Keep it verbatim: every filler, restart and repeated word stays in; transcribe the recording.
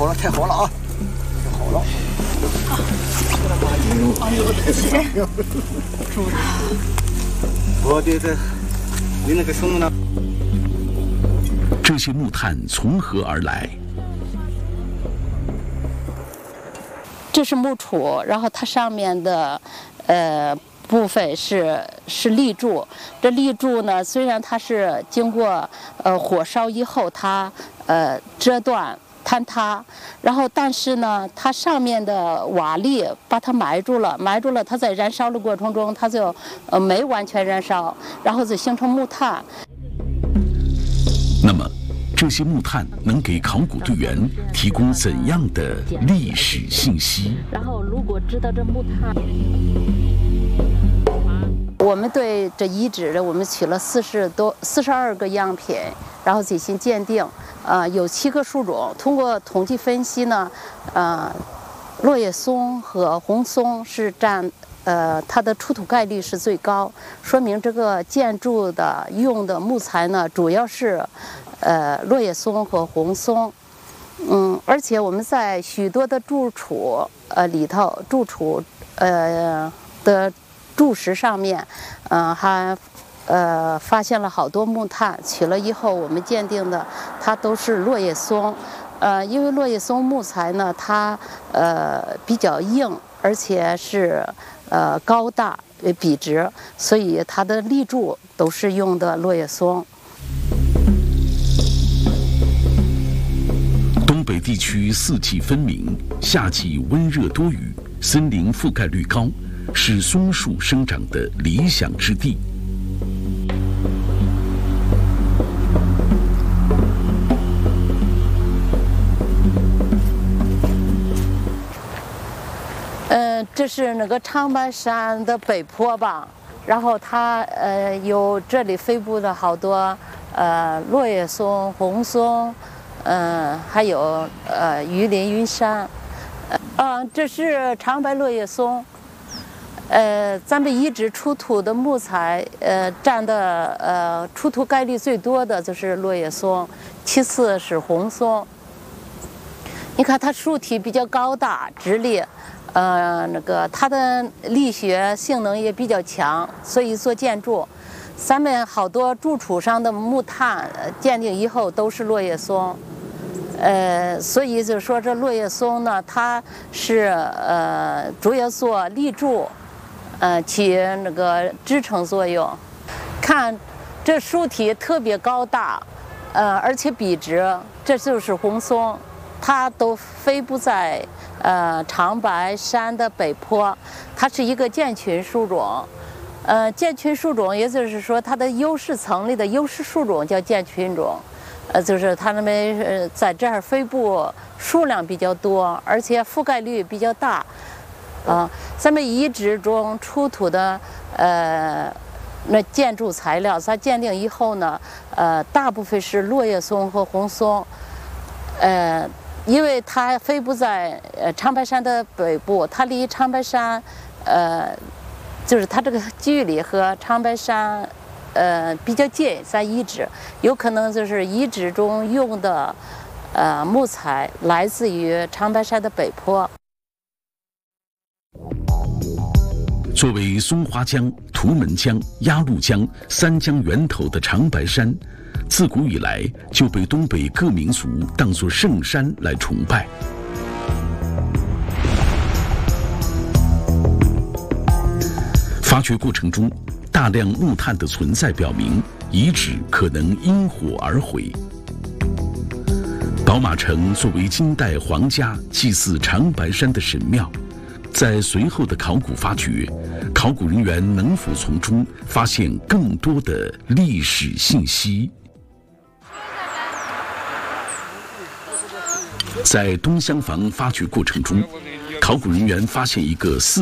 好了，太好了啊！太好了！哎呦，太香了！我的这，你那个什么呢？ 这些木炭从何而来？ 这是木杵，然后它上面的，呃。部分是是立柱，这立柱呢，虽然它是经过呃火烧以后，它呃折断坍塌，然后但是呢，它上面的瓦砾把它埋住了，埋住了，它在燃烧的过程中，它就呃没完全燃烧，然后就形成木炭。 那么，这些木炭能给考古队员提供怎样的历史信息？ 然后，如果知道这木炭。我们对这遗址，我们取了四十多、四十二个样品，然后进行鉴定。呃，有七个树种，通过统计分析呢，呃，落叶松和红松是占呃它的出土概率是最高，说明这个建筑的用的木材呢，主要是呃落叶松和红松。嗯，而且我们在许多的柱础呃里头，柱础呃的。柱石上面，呃，还呃发现了好多木炭，取了以后我们鉴定的它都是落叶松，呃，因为落叶松木材呢，它呃比较硬，而且是呃高大笔直，所以它的立柱都是用的落叶松。 东北地区四季分明，夏季温热多雨，森林覆盖率高。是松树生长的理想之地。 呃，这是那个长白山的北坡吧，然后它呃有这里飞布的好多呃落叶松、红松，嗯、呃，还有呃榆林云杉，啊、呃，这是长白落叶松。呃，咱们遗址出土的木材，呃，占的呃出土概率最多的就是落叶松，其次是红松。你看它树体比较高大直立，呃，那个它的力学性能也比较强，所以做建筑，咱们好多柱础上的木炭鉴定以后都是落叶松。呃，所以就说这落叶松呢，它是呃主要做立柱。呃，起那个支撑作用。看，这树体特别高大，呃，而且笔直，这就是红松，它都飞布在呃长白山的北坡，它是一个建群树种。呃，建群树种，也就是说它的优势层里的优势树种叫建群种，呃，就是它那边呃在这儿飞布数量比较多，而且覆盖率比较大。啊，咱们遗址中出土的呃那建筑材料，咱鉴定以后呢，呃，大部分是落叶松和红松，呃，因为它飞布在呃长白山的北部，它离长白山，呃，就是它这个距离和长白山，呃比较近，咱遗址有可能就是遗址中用的，呃木材来自于长白山的北坡。 作为松花江、图们江、鸭绿江三江源头的长白山，自古以来就被东北各民族当作圣山来崇拜。发掘过程中，大量木炭的存在表明遗址可能因火而毁。宝马城作为金代皇家祭祀长白山的神庙，在随后的考古发掘，考古人员能否从中发现更多的历史信息？在东厢房发掘过程中，考古人员发现一个四